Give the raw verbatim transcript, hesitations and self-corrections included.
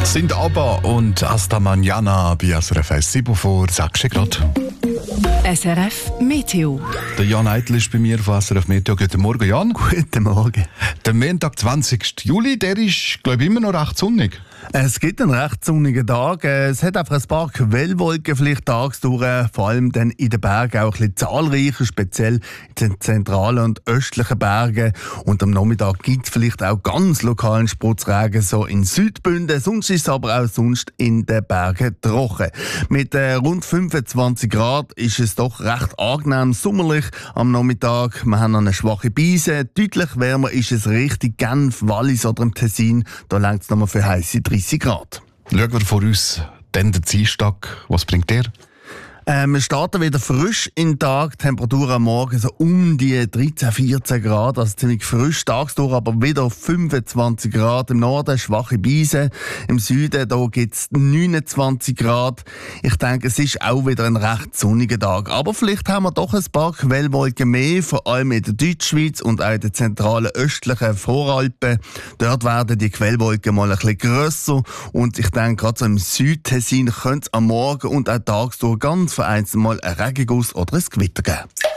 Sind aber und hasta mañana bei S R F eins sieben vor sechs Grad. S R F Meteo. Der Jan Eitel ist bei mir von S R F Meteo. Guten Morgen, Jan. Guten Morgen. Der Montag, zwanzigsten Juli, der ist, glaube ich, immer noch recht sonnig. Es gibt einen recht sonnigen Tag. Es hat einfach ein paar Quellwolken vielleicht tagsdurch, vor allem dann in den Bergen auch ein bisschen zahlreicher, speziell in den zentralen und östlichen Bergen. Und am Nachmittag gibt es vielleicht auch ganz lokalen Spritzregen, so in Südbünden. Sonst ist es aber auch sonst in den Bergen trocken. Mit äh, rund fünfundzwanzig Grad ist es doch recht angenehm sommerlich am Nachmittag. Wir haben eine schwache Beise. Deutlich wärmer ist es Richtung Genf, Wallis oder im Tessin. Da reicht es nochmal für heisse dreißig Grad. Schauen wir voraus, dann der Dienstag. Was bringt der? Äh, wir starten wieder frisch in den Tag. Temperatur am Morgen so um die dreizehn, vierzehn Grad, also ziemlich frisch tagsdurch, aber wieder fünfundzwanzig Grad. Im Norden schwache Beise, im Süden da gibt es neunundzwanzig Grad. Ich denke, es ist auch wieder ein recht sonniger Tag. Aber vielleicht haben wir doch ein paar Quellwolken mehr, vor allem in der Deutschschweiz und auch in den zentralen östlichen Voralpen. Dort werden die Quellwolken mal ein bisschen grösser und ich denke, gerade so im Südtessin könnte es am Morgen und auch tagsdurch ganz vereinzelt mal einen Regenguss oder ein Gewitter geben.